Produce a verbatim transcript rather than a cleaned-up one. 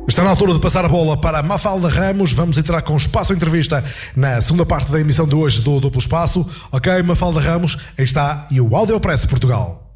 Está na altura de passar a bola para a Mafalda Ramos. Vamos entrar com Espaço Entrevista na segunda parte da emissão de hoje do Duplo Espaço. Ok, Mafalda Ramos, aí está, e o Audiopress Portugal.